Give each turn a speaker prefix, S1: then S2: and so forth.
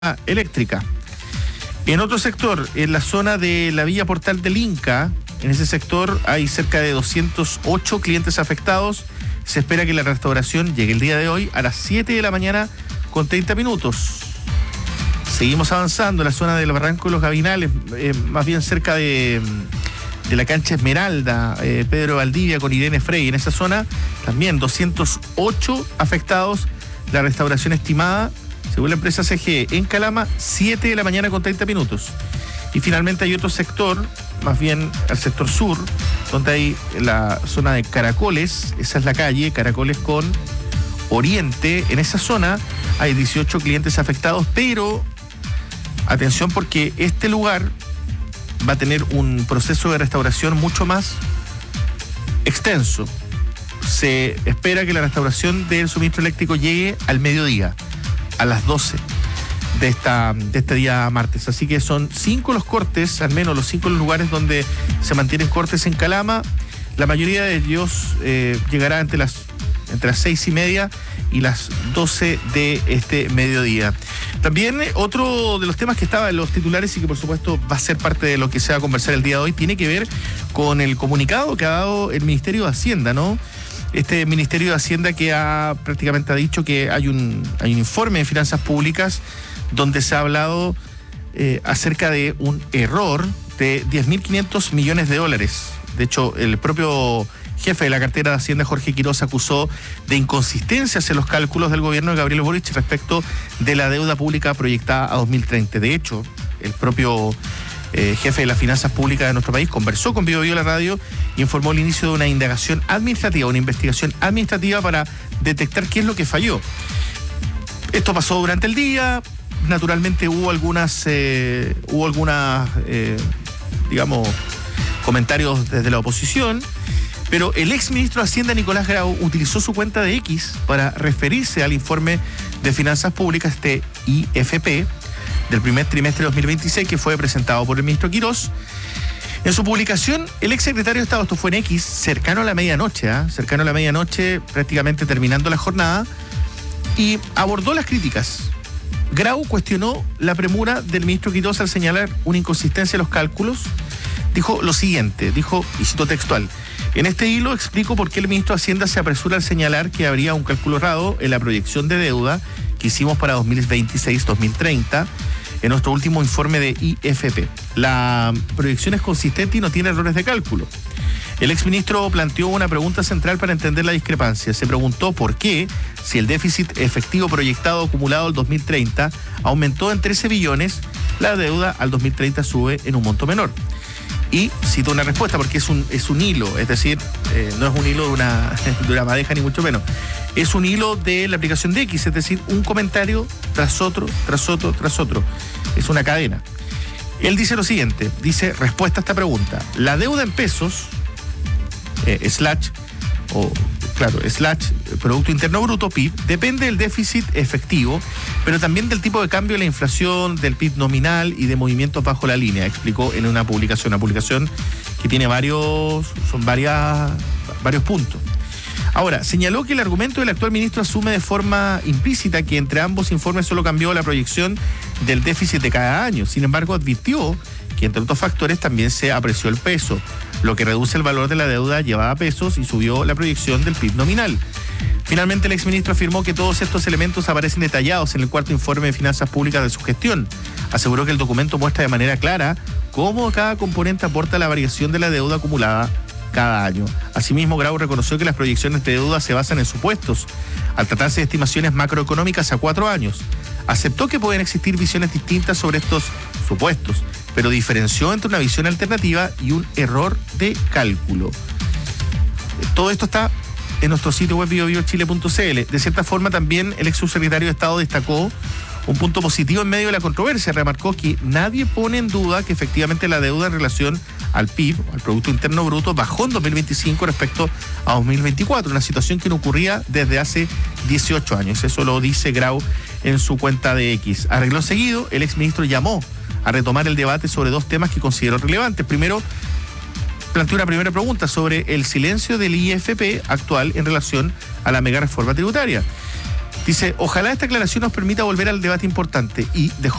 S1: eléctrica. En otro sector, en la zona de la Villa Portal del Inca, en ese sector hay cerca de 208 clientes afectados. Se espera que la restauración llegue el día de hoy a las 7 de la mañana con 30 minutos. Seguimos avanzando en la zona del Barranco de los Gavinales, más bien cerca de la cancha Esmeralda, Pedro Valdivia con Irene Frey. En esa zona también 208 afectados. La restauración estimada, según la empresa CGE, en Calama, 7 de la mañana con 30 minutos. Y finalmente hay otro sector, más bien el sector sur, donde hay la zona de Caracoles. Esa es la calle, Caracoles con Oriente. En esa zona hay 18 clientes afectados, pero atención, porque este lugar va a tener un proceso de restauración mucho más extenso. Se espera que la restauración del suministro eléctrico llegue al mediodía, a las 12 de este día martes. Así que son 5 los cortes, al menos los 5 los lugares donde se mantienen cortes en Calama. La mayoría de ellos llegará entre las 6:30 y las 12 de este mediodía. También otro de los temas que estaba en los titulares y que por supuesto va a ser parte de lo que se va a conversar el día de hoy, tiene que ver con el comunicado que ha dado el Ministerio de Hacienda, ¿no? Este Ministerio de Hacienda que prácticamente ha dicho que hay un informe de finanzas públicas donde se ha hablado acerca de un error de 10.500 millones de dólares. De hecho, el propio jefe de la cartera de Hacienda, Jorge Quiroz, acusó de inconsistencias en los cálculos del gobierno de Gabriel Boric respecto de la deuda pública proyectada a 2030. De hecho, el propio jefe de las finanzas públicas de nuestro país conversó con Bio Bio la radio y informó el inicio de una indagación administrativa, una investigación administrativa para detectar qué es lo que falló. Esto pasó durante el día. Naturalmente hubo algunas digamos, comentarios desde la oposición, pero el exministro de Hacienda, Nicolás Grau, utilizó su cuenta de X para referirse al informe de finanzas públicas, este IFP, del primer trimestre de 2026, que fue presentado por el ministro Quiroz. En su publicación, el exsecretario de Estado, esto fue en X, cercano a la medianoche, prácticamente terminando la jornada, y abordó las críticas. Grau cuestionó la premura del ministro Quiroz al señalar una inconsistencia en los cálculos. Dijo lo siguiente, y cito textual: en este hilo explico por qué el ministro de Hacienda se apresura al señalar que habría un cálculo errado en la proyección de deuda que hicimos para 2026-2030 en nuestro último informe de IFP. La proyección es consistente y no tiene errores de cálculo. El exministro planteó una pregunta central para entender la discrepancia. Se preguntó por qué, si el déficit efectivo proyectado acumulado al 2030 aumentó en 13 billones, la deuda al 2030 sube en un monto menor. Y cito una respuesta, porque es un hilo, es decir, no es un hilo de una madeja ni mucho menos. Es un hilo de la aplicación de X, es decir, un comentario tras otro, tras otro, tras otro. Es una cadena. Él dice lo siguiente, respuesta a esta pregunta: la deuda en pesos, slash Producto Interno Bruto, PIB, depende del déficit efectivo, pero también del tipo de cambio de la inflación, del PIB nominal y de movimientos bajo la línea, explicó en una publicación que tiene varios puntos. Ahora, señaló que el argumento del actual ministro asume de forma implícita que entre ambos informes solo cambió la proyección del déficit de cada año. Sin embargo, advirtió que entre otros factores también se apreció el peso, lo que reduce el valor de la deuda llevada a pesos y subió la proyección del PIB nominal. Finalmente, el exministro afirmó que todos estos elementos aparecen detallados en el cuarto informe de finanzas públicas de su gestión. Aseguró que el documento muestra de manera clara cómo cada componente aporta la variación de la deuda acumulada cada año. Asimismo, Grau reconoció que las proyecciones de deuda se basan en supuestos, al tratarse de estimaciones macroeconómicas a 4 años. Aceptó que pueden existir visiones distintas sobre estos supuestos, pero diferenció entre una visión alternativa y un error de cálculo. Todo esto está en nuestro sitio web biobiochile.cl. De cierta forma, también el ex subsecretario de Estado destacó un punto positivo en medio de la controversia. Remarcó que nadie pone en duda que efectivamente la deuda en relación al PIB, al Producto Interno Bruto, bajó en 2025 respecto a 2024, una situación que no ocurría desde hace 18 años. Eso lo dice Grau en su cuenta de X. A renglón seguido, el exministro llamó a retomar el debate sobre 2 temas que consideró relevantes. Primero, planteó una primera pregunta sobre el silencio del IFP actual en relación a la mega reforma tributaria. Dice, ojalá esta aclaración nos permita volver al debate importante y dejó